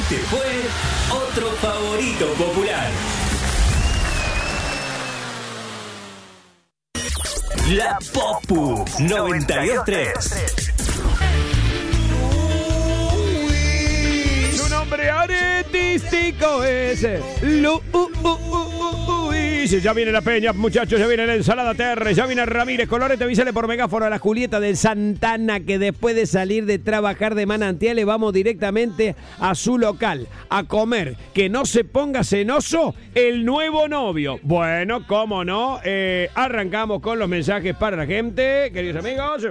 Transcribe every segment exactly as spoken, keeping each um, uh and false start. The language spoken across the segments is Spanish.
Este fue otro favorito popular. La Popu noventa y dos tres. Su nombre artístico es Lu. Ya viene la peña, muchachos, ya viene la ensalada Terre, ya viene Ramírez, Colorete, avísale por megáfono a la Julieta de Santana que después de salir de trabajar de Manantiales vamos directamente a su local a comer. Que no se ponga cenoso el nuevo novio. Bueno, cómo no, eh, arrancamos con los mensajes para la gente, queridos amigos.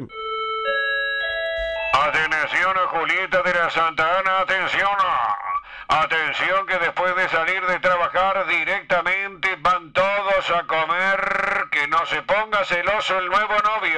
Atención a Julieta de la Santana, atención. Atención que después de salir de trabajar directamente van todos a comer. Que no se ponga celoso el nuevo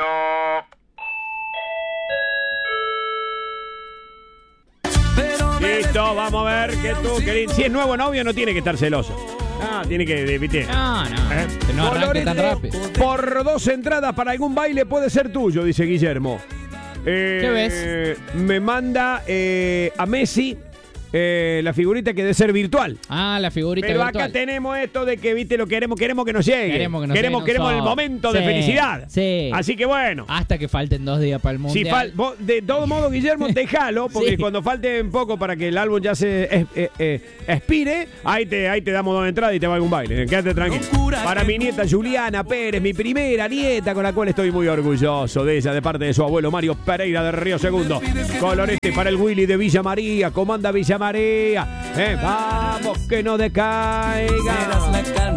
novio. Listo, vamos a ver que tú, querido. Si es nuevo novio no tiene que estar celoso. Ah, tiene que, ¿viste? No, no, ¿Eh? que no arranque tan rápido. Por dos entradas para algún baile puede ser tuyo, dice Guillermo. Eh, ¿Qué ves? Me manda eh, a Messi eh, la figurita que debe ser virtual. Ah, la figurita Pero virtual. acá tenemos esto de que, viste, lo queremos, queremos que nos llegue. Queremos que nos queremos, llegue queremos el nosotros. momento Sí, de felicidad. sí. Así que bueno. Hasta que falten dos días para el Si mundial. fal, vos, de todo modo, Guillermo, déjalo, porque Sí. cuando falte un poco para que el álbum ya se eh, eh, eh, expire, ahí te, ahí te damos dos entradas y te va a algún baile. Quédate tranquilo. Para mi nieta Juliana Pérez, mi primera nieta, con la cual estoy muy orgulloso de ella, de parte de su abuelo Mario Pereira de Río Segundo. Colorete para el Willy de Villa María, comanda Villa María. Eh, vamos, que no decaiga.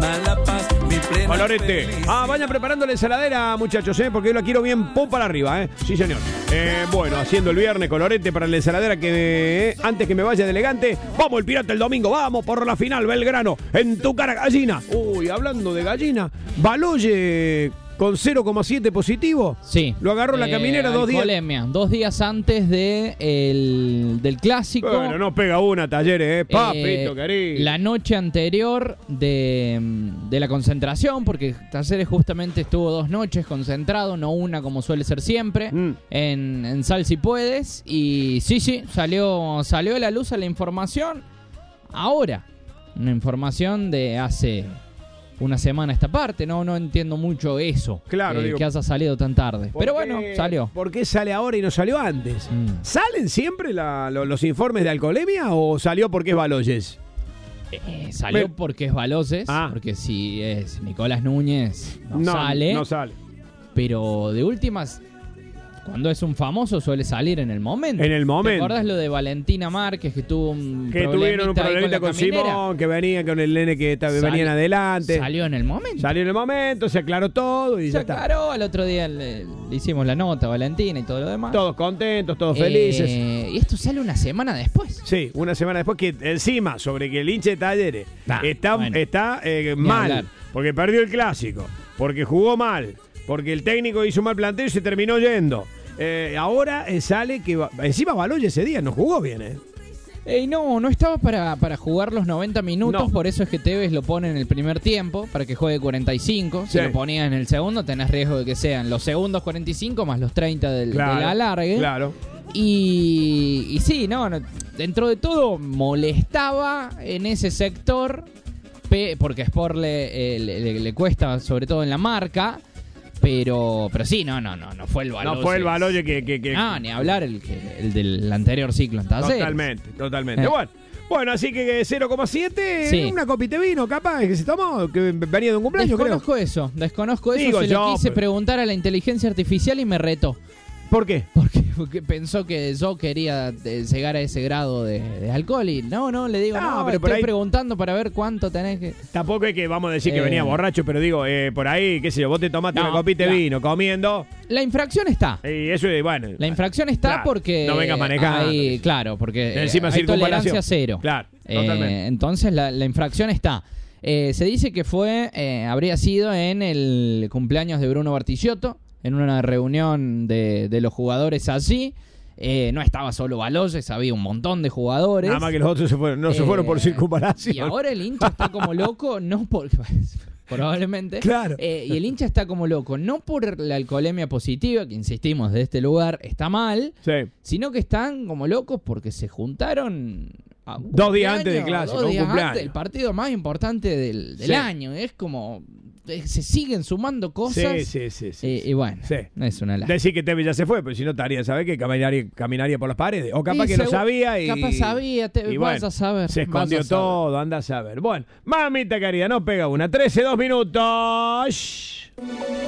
Colorete. Ah, vayan preparando la ensaladera, muchachos, ¿eh? Porque yo la quiero bien pum para arriba, ¿eh? Sí, señor. Eh, bueno, haciendo el viernes, Colorete para la ensaladera que eh, antes que me vaya de elegante. Vamos, el Pirata el domingo, vamos por la final, Belgrano. En tu cara, gallina. Uy, hablando de gallina, Baloye con cero coma siete positivo. Sí. Lo agarró la Eh, caminera dos días. alcoholemia, dos días antes de el, del clásico. Bueno, no pega una, Talleres, ¿eh? Papito, Eh, querido. La noche anterior de, de la concentración, porque Talleres justamente estuvo dos noches concentrado, no una como suele ser siempre, Mm. en, en Sal Si Puedes. Y sí, sí, salió, salió a la luz a la información ahora. Una información de hace una semana a esta parte. No, no entiendo mucho eso. Claro, eh, digo, que haya salido tan tarde. ¿Por Pero qué- bueno, salió. ¿Por qué sale ahora y no salió antes? Mm. ¿Salen siempre la- lo- los informes de alcoholemia o salió porque es Baloyes? Eh, salió Me- porque es Baloces, Ah. porque si es Nicolás Núñez no, No, sale, no sale. pero de últimas, cuando es un famoso suele salir en el momento. En el momento. ¿Te acordás lo de Valentina Márquez que tuvo un Que tuvieron un problemita ahí problemita con, con, la caminera? Simón, que venía con el nene que ta- Sali- venían adelante. Salió en el momento. Salió en el momento, se aclaró todo y Se ya está. aclaró, al otro día le, le hicimos la nota a Valentina y todo lo demás. Todos contentos, todos Eh, felices. Y esto sale una semana después. Sí, una semana después que encima, sobre que el hincha de Talleres Nah, está, bueno. está eh, Ni mal, hablar. porque perdió el clásico, porque jugó mal, porque el técnico hizo un mal planteo y se terminó yendo. Eh, ahora eh, sale que va- encima Baloy ese día no jugó bien, ¿eh? Ey, no, no estaba para, para jugar los noventa minutos, No. por eso es que Tevez lo pone en el primer tiempo, para que juegue cuarenta y cinco. Si Sí. lo ponías en el segundo, tenés riesgo de que sean los segundos cuarenta y cinco más los treinta del, Claro, del alargue. Claro. Y, y sí, no, no, dentro de todo molestaba en ese sector, pe- porque a Sport le, eh, le, le- le cuesta, sobre todo en la marca. Pero, pero sí, no, no, no, no fue el Baloy. No fue el Baloy que... que, que No, ni hablar el, que- el del anterior ciclo en Talleres. Totalmente, totalmente. Eh. Bueno, bueno, así que cero coma siete, Sí. una copita de vino, capaz, que se tomó, que venía de un cumpleaños, creo. Desconozco eso, desconozco eso. Digo Se yo, lo quise pero- preguntar a la inteligencia artificial y me retó. ¿Por qué? Porque, porque pensó que yo quería eh, llegar a ese grado de, de alcohol y no, no, le digo, No, no, pero por estoy ahí- preguntando para ver cuánto tenés que... Tampoco es que vamos a decir que Eh. venía borracho, pero digo, eh, por ahí, qué sé yo, vos te tomaste No, una copita de la- vino comiendo, La infracción está. y eso es, bueno. La infracción está Claro, porque... no vengas manejando. hay- claro, porque Encima hay circunvalación. tolerancia cero. Claro, Eh, totalmente. entonces la, la infracción está. Eh, se dice que fue, eh, habría sido en el cumpleaños de Bruno Bartichotto, en una reunión de, de los jugadores allí. Eh, no estaba solo Baloyes, había un montón de jugadores. Nada más que los otros se fueron, no se Eh, fueron por circunvalación. Y ahora el hincha está como loco, no por... Probablemente. Claro. Eh, y el hincha está como loco, no por la alcoholemia positiva, que insistimos, de este lugar está mal, Sí. sino que están como locos porque se juntaron a un Dos días antes de cumpleaños, clase, dos no un días cumpleaños. antes del partido más importante del, del Sí. año. Es como, eh, se siguen sumando cosas. Sí, sí, sí. sí, eh, sí. y bueno, Sí. es una lástima. Decir que Tevez ya se fue, pero si no estaría, ¿sabes qué? Caminaría, caminaría por las paredes. O capaz Y que lo segu- sabía y. capaz sabía, te- y vas a saber, Se vas escondió a saber. todo, anda a saber. Bueno, mamita querida, no pega una. trece, dos minutos.